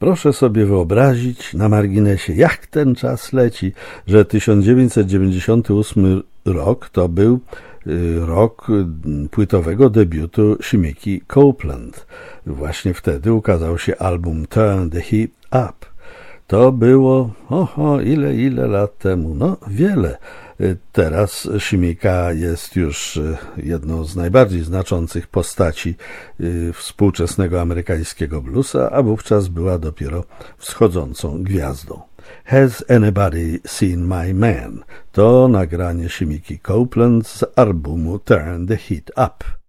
Proszę sobie wyobrazić na marginesie, jak ten czas leci, że 1998 rok to był rok płytowego debiutu Shimiki Copeland. Właśnie wtedy ukazał się album Turn the Heat Up. To było, ile lat temu? No, wiele. Teraz Shimika jest już jedną z najbardziej znaczących postaci współczesnego amerykańskiego bluesa, a wówczas była dopiero wschodzącą gwiazdą. Has Anybody Seen My Man? To nagranie Shimiki Copeland z albumu Turn the Heat Up.